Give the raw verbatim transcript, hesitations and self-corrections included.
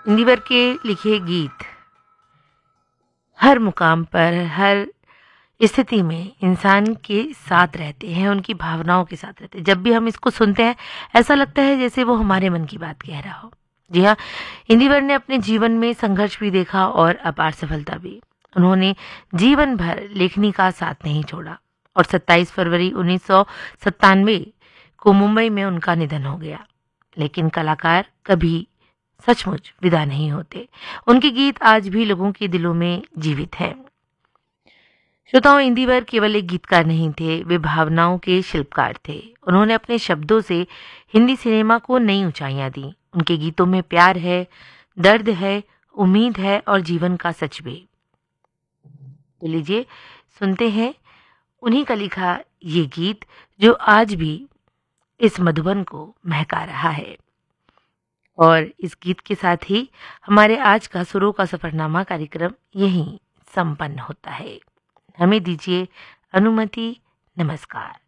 इंदिवर के लिखे गीत हर मुकाम पर, हर स्थिति में इंसान के साथ रहते हैं, उनकी भावनाओं के साथ रहते हैं। जब भी हम इसको सुनते हैं ऐसा लगता है जैसे वो हमारे मन की बात कह रहा हो। जी हाँ, इंदिवर ने अपने जीवन में संघर्ष भी देखा और अपार सफलता भी। उन्होंने जीवन भर लेखनी का साथ नहीं छोड़ा और सत्ताईस फरवरी उन्नीस सौ सत्तानवे को मुंबई में उनका निधन हो गया। लेकिन कलाकार कभी सचमुच विदा नहीं होते। उनके गीत आज भी लोगों के दिलों में जीवित हैं। श्रोताओं, इंदिवर केवल एक गीतकार नहीं थे, वे भावनाओं के शिल्पकार थे। उन्होंने अपने शब्दों से हिंदी सिनेमा को नई ऊंचाइयां दी। उनके गीतों में प्यार है, दर्द है, उम्मीद है और जीवन का सच भी। तो लीजिए सुनते हैं उन्हीं का लिखा ये गीत जो आज भी इस मधुबन को महका रहा है। और इस गीत के साथ ही हमारे आज का सुरों का सफरनामा कार्यक्रम यहीं संपन्न होता है। हमें दीजिए अनुमति। नमस्कार।